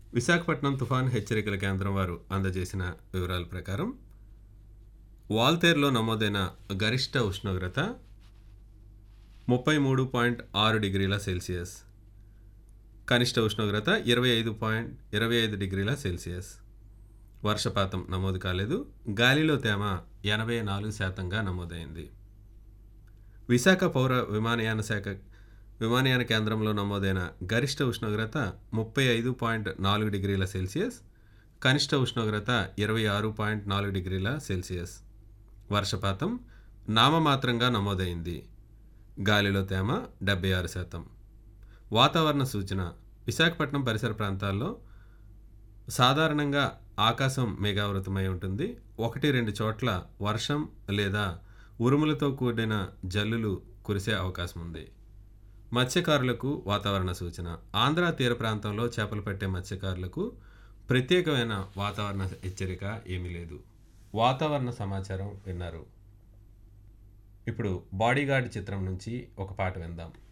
విశాఖపట్నం తుఫాన్ హెచ్చరికల కేంద్రం వారు అందజేసిన వివరాల ప్రకారం వాల్తేరులో నమోదైన గరిష్ట ఉష్ణోగ్రత 33.6 డిగ్రీల సెల్సియస్, కనిష్ట ఉష్ణోగ్రత 25.25 డిగ్రీల సెల్సియస్. వర్షపాతం నమోదు కాలేదు. గాలిలో తేమ 84% నమోదైంది. విశాఖ పౌర విమానయాన కేంద్రంలో నమోదైన గరిష్ట ఉష్ణోగ్రత 35.4 డిగ్రీల సెల్సియస్, కనిష్ట ఉష్ణోగ్రత 26.4 డిగ్రీల సెల్సియస్. వర్షపాతం నామమాత్రంగా నమోదైంది. గాలిలో తేమ 76%. వాతావరణ సూచన: విశాఖపట్నం పరిసర ప్రాంతాల్లో సాధారణంగా ఆకాశం మేఘావృతమై ఉంటుంది. 1-2 చోట్ల వర్షం లేదా ఉరుములతో కూడిన జల్లులు కురిసే అవకాశం ఉంది. మత్స్యకారులకు వాతావరణ సూచన: ఆంధ్ర తీర ప్రాంతంలో చేపలు పట్టే మత్స్యకారులకు ప్రత్యేకమైన వాతావరణ హెచ్చరిక ఏమీ లేదు. వాతావరణ సమాచారం విన్నారు. ఇప్పుడు బాడీగార్డ్ చిత్రం నుంచి ఒక పాట విందాం.